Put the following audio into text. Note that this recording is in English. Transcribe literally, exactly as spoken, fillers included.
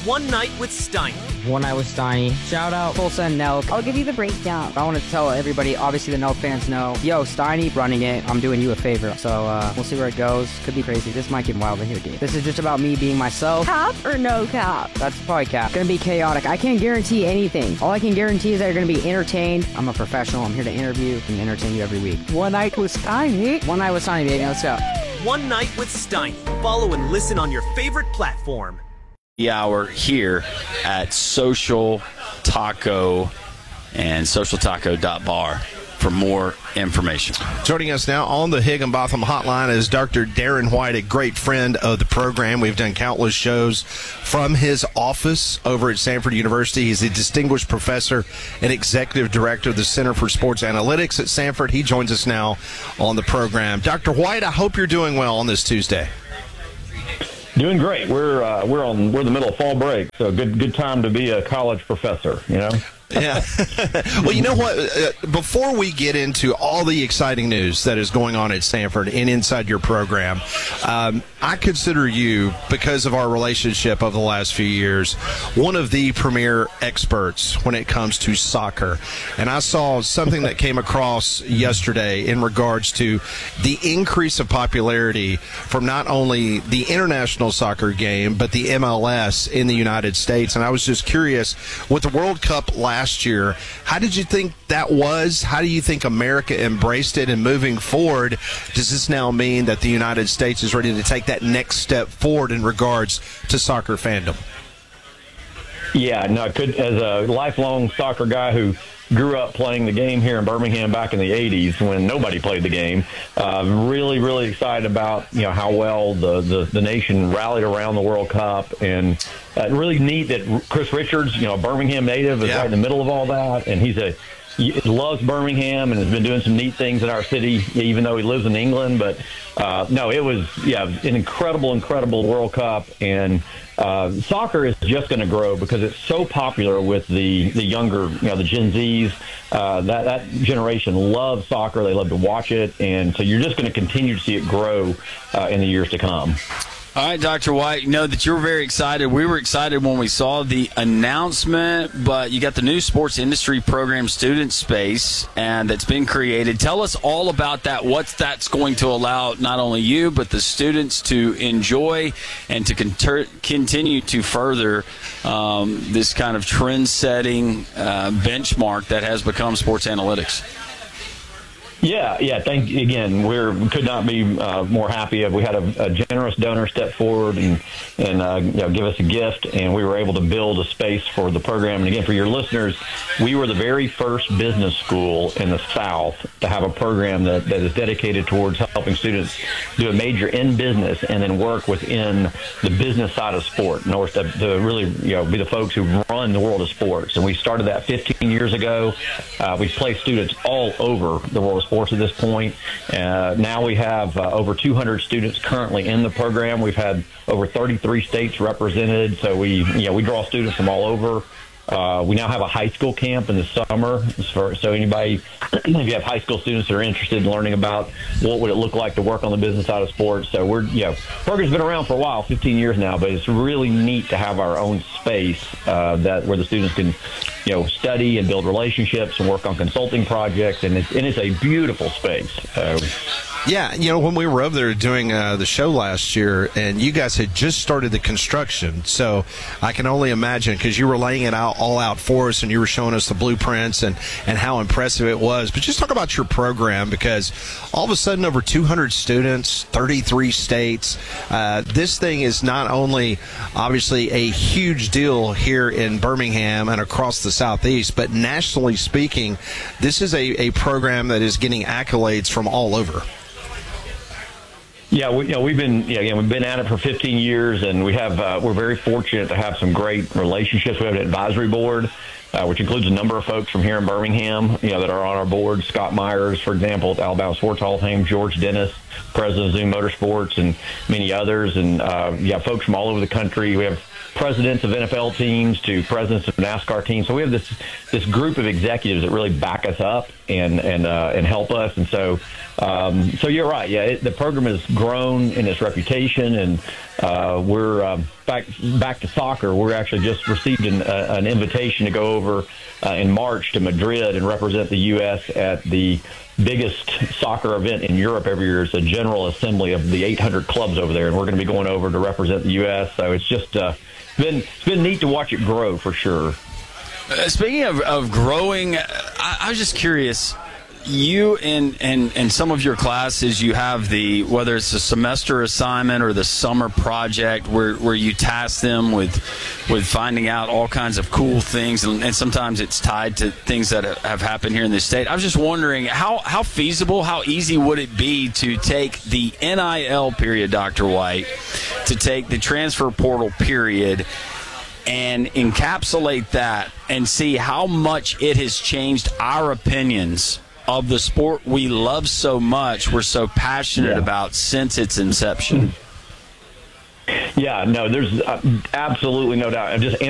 One Night with Steiny. One Night with Steiny. Shout out Tulsa and Nelk. I'll give you the breakdown. I want to tell everybody, obviously the Nelk fans know, yo, Steiny running it, I'm doing you a favor. So uh, we'll see where it goes. Could be crazy. This might get wild in here, dude. This is just about me being myself. Cap or no cap? That's probably cap. It's gonna be chaotic. I can't guarantee anything. All I can guarantee is that you're gonna be entertained. I'm a professional. I'm here to interview and entertain you every week. One Night with Steiny. One Night with Steiny, baby. Let's go. One Night with Steiny. Follow and listen on your favorite platform. The hour here at Social Taco and social taco dot bar for more information. Joining us now on the Higginbotham Hotline is Doctor Darren White, a great friend of the program. We've done countless shows from his office over at Samford University. He's a distinguished professor and executive director of the Center for Sports Analytics at Samford. He joins us now on the program. Doctor White, I hope you're doing well on this Tuesday. Doing great. We're uh, we're on we're in the middle of fall break, so good good time to be a college professor. You know. Yeah. Well, you know what? Uh, before we get into all the exciting news that is going on at Samford and inside your program, um, I consider you, because of our relationship over the last few years, one of the premier experts when it comes to soccer. And I saw something that came across yesterday in regards to the increase of popularity from not only the international soccer game, but the M L S in the United States. And I was just curious, with the World Cup last Last year, how did you think that was? How do you think America embraced it? And moving forward, does this now mean that the United States is ready to take that next step forward in regards to soccer fandom? Yeah, no, I could, as a lifelong soccer guy who grew up playing the game here in Birmingham back in the eighties when nobody played the game, uh, really, really excited about, you know, how well the, the, the nation rallied around the World Cup. And uh, really neat that Chris Richards, you know, a Birmingham native, is yeah. right in the middle of all that. And he's a he loves Birmingham and has been doing some neat things in our city, even though he lives in England. But uh, no, it was, yeah, an incredible, incredible World Cup. And uh, soccer is just going to grow because it's so popular with the, the younger, you know, the Gen Zs. Uh, that, that generation loves soccer. They love to watch it. And so you're just going to continue to see it grow uh, in the years to come. All right, Doctor White, you know that you're very excited. We were excited when we saw the announcement, but you got the new sports industry program student space, and that's been created. Tell us all about that, what that's going to allow not only you, but the students to enjoy and to conter- continue to further um, this kind of trend-setting uh, benchmark that has become sports analytics. Yeah, yeah. Thank again. We're, we could not be uh, more happy. We had a, a generous donor step forward and and uh, you know, give us a gift, and we were able to build a space for the program. And again, for your listeners, we were the very first business school in the South to have a program that, that is dedicated towards helping students do a major in business and then work within the business side of sport. In order to, to really, you know, be the folks who run the world of sports. And we started that fifteen years ago. Uh, we placed students all over the world of sports. Sports at this point. Uh, now we have uh, over two hundred students currently in the program. We've had over thirty-three states represented, so we, you know, we draw students from all over. Uh, we now have a high school camp in the summer, for, so anybody, if you have high school students that are interested in learning about what would it look like to work on the business side of sports. So we're, you know, the program's been around for a while, fifteen years now, but it's really neat to have our own space uh, that where the students can, you know, study and build relationships and work on consulting projects, and it's, and it's a beautiful space. So, yeah, you know, when we were over there doing uh, the show last year, and you guys had just started the construction, so I can only imagine, because you were laying it out all out for us, and you were showing us the blueprints and, and how impressive it was. But just talk about your program, because all of a sudden over two hundred students, thirty-three states, uh, this thing is not only obviously a huge deal here in Birmingham and across the Southeast, but nationally speaking, this is a, a program that is getting accolades from all over. Yeah, we, you know, we've been, yeah, again, we've been at it for fifteen years, and we have, uh, we're very fortunate to have some great relationships. We have an advisory board, uh, which includes a number of folks from here in Birmingham, you know, that are on our board. Scott Myers, for example, at Alabama Sports Hall of Fame, George Dennis, president of Zoom Motorsports, and many others. And, uh, yeah, folks from all over the country. We have presidents of N F L teams to presidents of NASCAR teams. So we have this this group of executives that really back us up and and uh, and help us. And so um, so you're right. Yeah, it, the program has grown in its reputation, and uh, we're uh, back back to soccer. We're actually just received an, uh, an invitation to go over uh, in March to Madrid and represent the U S at the biggest soccer event in Europe every year. It's a general assembly of the eight hundred clubs over there, and we're going to be going over to represent the U S. So it's just uh, been it's been neat to watch it grow for sure. Uh, speaking of, of growing, I, I was just curious. You and and and some of your classes, you have the, whether it's a semester assignment or the summer project, where, where you task them with with finding out all kinds of cool things, and, and sometimes it's tied to things that have happened here in the state. I was just wondering how how feasible, how easy would it be to take the N I L period, Doctor White, to take the transfer portal period, and encapsulate that and see how much it has changed our opinions of the sport we love so much, we're so passionate yeah. about since its inception? Yeah, no, there's uh, absolutely no doubt. I'm just